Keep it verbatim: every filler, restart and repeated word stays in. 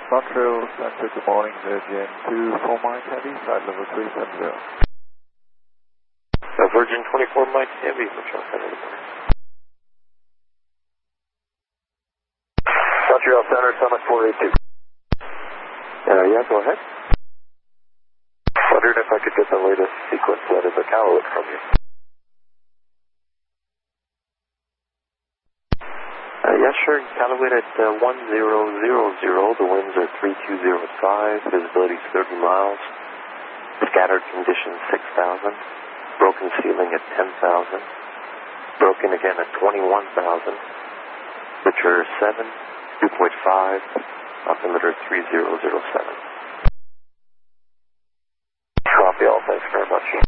Montreal Center, good morning, Virgin two four Mike Heavy, flight level three seven zero. Uh, Virgin twenty-four Mike Heavy, Montreal Center, good morning. Montreal Center, Summit four eight two. Uh, yeah, go ahead. Wondered if I could get the latest sequence letter of the Callaway from you. Uh, yeah, sure. Callaway at uh, one zero zero zero. The winds are three two zero five. Visibility is thirty miles. Scattered conditions six thousand. Broken ceiling at ten thousand. Broken again at twenty-one thousand. Temperature seven, two point five. Altimeter three zero zero seven. Copy all. Thanks very much.